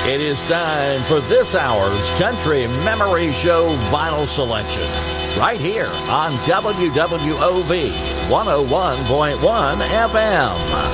It is time for this hour's Country Memory Show Vinyl Selection, right here on WWOV 101.1 FM.